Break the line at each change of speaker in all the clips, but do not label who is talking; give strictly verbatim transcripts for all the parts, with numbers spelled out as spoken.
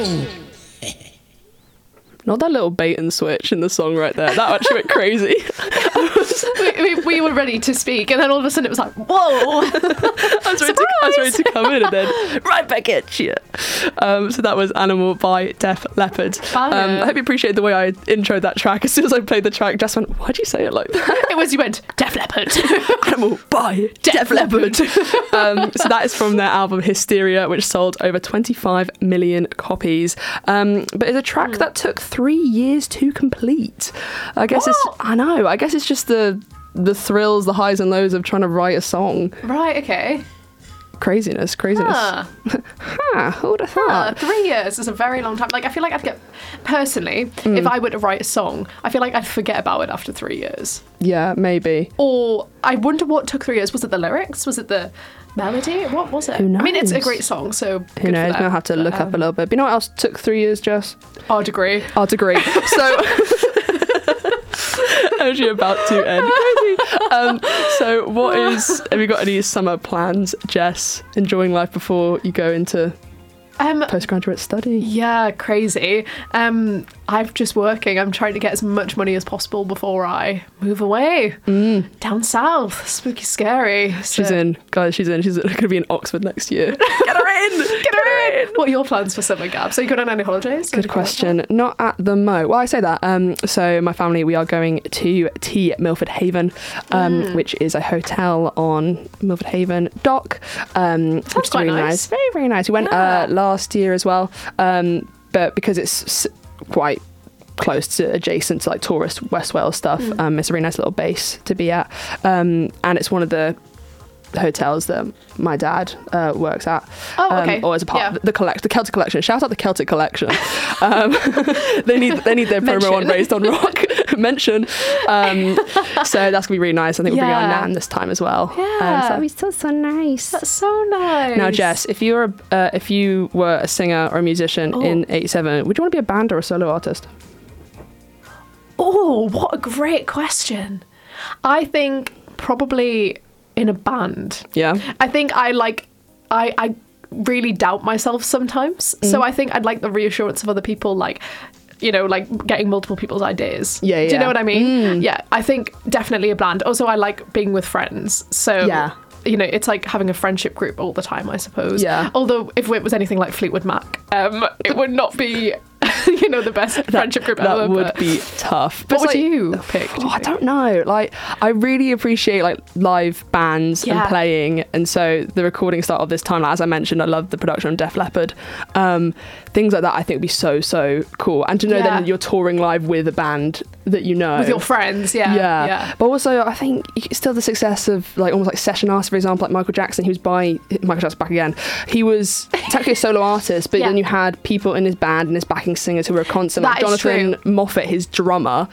Not that little bait and switch in the song right there. That actually went crazy.
we, we, we were ready to speak, and then all of a sudden it was like, whoa!
I, was ready to, I was ready to come in, and then right back at you. Um, so that was Animal by Def Leppard. Um, I hope you appreciate the way I introed that track. As soon as I played the track, Jess went, why'd you say it like that?
It was, you went, Def Leppard.
Animal by Def, Def Leppard. um, so that is from their album Hysteria, which sold over twenty-five million copies. Um, but it's a track mm. that took three years to complete. I guess what? it's, I know, I guess it's just the the thrills, the highs and lows of trying to write a song.
Right, okay.
Craziness, craziness.
Huh.
huh, who would have thought?
Huh. Three years is a very long time. Like, I feel like I'd get, personally, mm. if I were to write a song, I feel like I'd forget about it after three years.
Yeah, maybe.
Or, I wonder what took three years. Was it the lyrics? Was it the melody? What was it?
Who knows?
I mean, it's a great song, so
Who knows? I'm going to have to look um, up a little bit. But you know what else took three years, Jess?
Our degree.
Our degree. So... Actually about to end. Crazy. Um, so what is, have you got any summer plans, Jess? Enjoying life before you go into um, postgraduate study?
Yeah, crazy. Um, I'm just working. I'm trying to get as much money as possible before I move away.
Mm.
Down south. Spooky, scary. So.
She's in. Guys, she's in. She's going to be in Oxford next year. Get her in!
Get her in! What are your plans for summer, Gab? So you going on any holidays?
Good question. Like Not at the mo. Well, I say that. Um, so my family, we are going to T Milford Haven, um, mm. which is a hotel on Milford Haven Dock. Um,
Sounds
which is
quite
really
nice.
nice. Very, very nice. We went
yeah.
uh, last year as well. Um, but because it's quite close to adjacent to like tourist West Wales stuff, mm. um, it's a really nice little base to be at. Um, and it's one of the hotels that my dad uh, works at.
Oh, okay.
Um, or as a part
yeah.
of the, the collect the Celtic Collection. Shout out the Celtic Collection. Um, they need they need their promo on Raised on Rock mention. Um, so that's gonna be really nice. I think we'll
yeah.
bring our nan this time as well.
Yeah,
um, so that'll be so so nice.
That's so nice.
Now, Jess, if you were uh, if you were a singer or a musician
oh.
in eighty-seven, would you want to be a band or a solo artist?
Oh, what a great question. I think probably in a band.
Yeah.
I think I like, I, I really doubt myself sometimes. Mm. So I think I'd like the reassurance of other people, like, you know, like getting multiple people's ideas.
Yeah, yeah.
Do you know what I mean?
Mm.
Yeah, I think definitely a band. Also, I like being with friends. So,
yeah.
you know, it's like having a friendship group all the time, I suppose.
Yeah.
Although if it was anything like Fleetwood Mac, um, it would not be... you know, the best that, friendship group
that
ever.
That would
but,
be tough.
But what
like,
would you pick? Do
oh,
you
I don't know. Like, I really appreciate like live bands
yeah.
and playing, and so the recording style of this time, like, as I mentioned, I love the production on Def Leppard. Um, things like that, I think would be so so cool. And to know
yeah.
that you're touring live with a band that you know,
with your friends, yeah,
yeah.
yeah.
But also, I think still the success of like almost like session artists, for example, like Michael Jackson. He was by Michael Jackson back again. He was technically a solo artist, but
yeah.
then you had people in his band and his backing singers who were a constant. Like Jonathan Moffat, his drummer,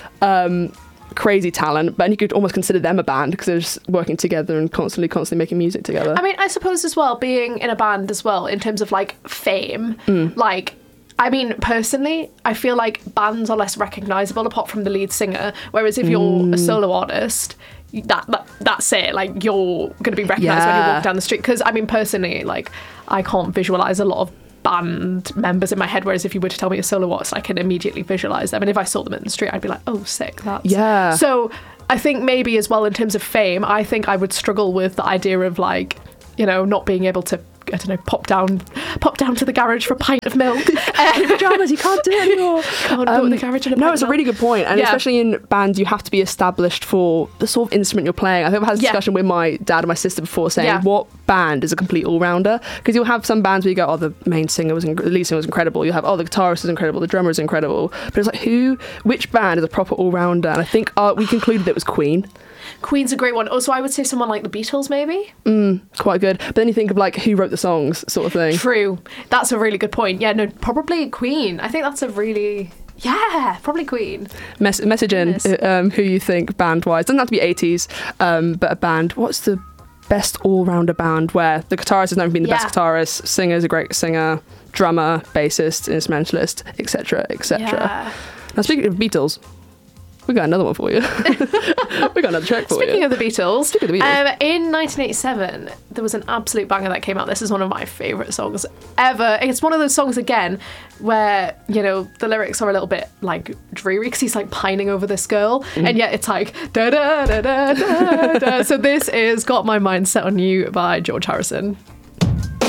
um, crazy talent, but you could almost consider them a band because they're just working together and constantly, constantly making music together.
I mean, I suppose as well, being in a band as well, in terms of like fame,
mm.
like. I mean, personally, I feel like bands are less recognisable apart from the lead singer, whereas if you're
mm.
a solo artist, that, that that's it. Like, you're going to be recognised
yeah.
when you walk down the street. Because, I mean, personally, like, I can't visualise a lot of band members in my head, whereas if you were to tell me a solo artist, I can immediately visualise them. And if I saw them in the street, I'd be like, oh, sick, that's...
Yeah.
So I think maybe as well in terms of fame, I think I would struggle with the idea of, like, you know, not being able to, I don't know, pop down pop down to the garage for a pint of milk.
In pajamas, you can't do it anymore.
Can't um, go in the garage and a
no,
pint
it's a
of
really good point. And
yeah.
especially in bands, you have to be established for the sort of instrument you're playing. I think I've had a discussion yeah. with my dad and my sister before saying
yeah.
what band is a complete all-rounder? Because you'll have some bands where you go, oh, the main singer was, inc- the lead singer was incredible. You'll have, oh, the guitarist is incredible, the drummer is incredible. But it's like, who, which band is a proper all-rounder? And I think uh, we concluded it was Queen.
Queen's a great one. Also, I would say someone like the Beatles, maybe.
Mm, quite good. But then you think of like who wrote the songs, sort of thing.
True. That's a really good point. Yeah, no, probably Queen. I think that's a really... Yeah, probably Queen.
Mess- message in um, who you think band-wise. Doesn't have to be eighties, um, but a band. What's the best all-rounder band where the guitarist has never been the
yeah.
best guitarist, singer's a great singer, drummer, bassist, instrumentalist, et cetera, et cetera.
Yeah.
Now, speaking of Beatles, We got another one for you. We got another track for
Speaking
you.
of the Beatles,
Speaking of the Beatles.
Um, in nineteen eighty-seven, there was an absolute banger that came out. This is one of my favourite songs ever. It's one of those songs, again, where, you know, the lyrics are a little bit, like, dreary because he's, like, pining over this girl. Mm. And yet it's like, da da da da da da. So this is Got My Mind Set on You by George Harrison.